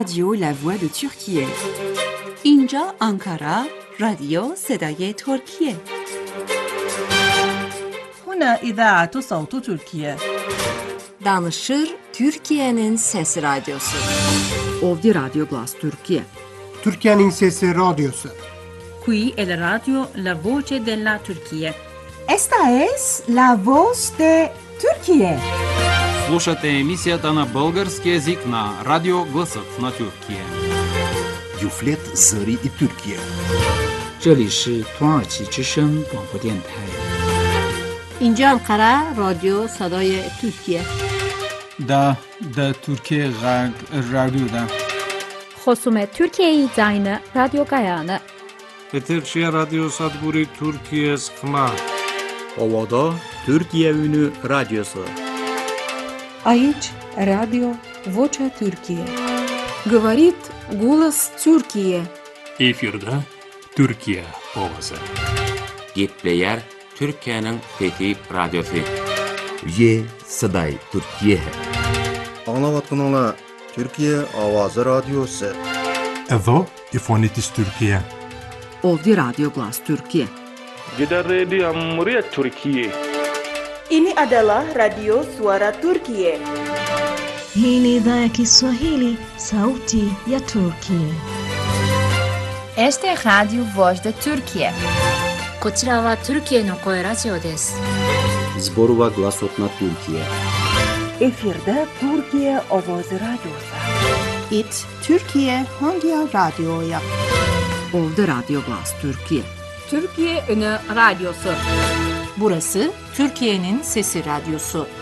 Radio La Voix de Türkiye. اینجا Ankara, رادیو صدای ترکیه. هنا إذاعة صوت تركيا. Danışır Türkiye'nin Sesi Radyosu. Ovdje Radio Glas Türkiye. Türkiye'nin Sesi Radyosu. Qui è la radio La Voce della Turchia. Esta es La Voz de Turquie. Слушате емисията на български език на Радио Гласът на Türkiye. Юфлет Зари и Türkiye. 这里是土耳其之声广播电台。 اینجا Ankara, رادیو صدای ترکیه. da Türkiye Radyo'da. خصوم Türkiye Zayını Radyo Gayanı. Eterşehir Radyo Sadburi Türkiye Sıkma. Ovada Türkiye Ünü Radyosu. Aici Radio Vocea Türkiye. Говорит голос Türkiye. Efirde Türkiye Ovası. Gitleyer Türkiye'nin Fethi Radyosu. Ye Saday Türkiye. Anlavatkanala Türkiye Avazı Radyosu. Evo İfonitis Türkiye. Ovdje Radio Glas Türkiye. Gidan Radio Muryat Türkiye. Ini adalah Radio Suara Turkiye. Hii ni idhaa ya Kiswahili, Sauti ya Turkiye. Este es Radio Voz de Turkiye. こちらはトルキエの声ラジオです。 Zborova Glasotna Türkiye. Efirde Türkiye Ovoz Radyosu. It Türkiye Hangi Radyo'ya? Ovdje Radio Glas Türkiye. Türkiye Ünü Radyosu. Burası Türkiye'nin Sesi Radyosu.